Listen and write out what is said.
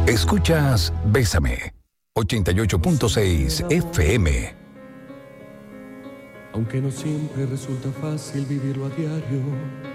Escuchas Bésame, 88.6 FM. Aunque no siempre resulta fácil vivirlo a diario,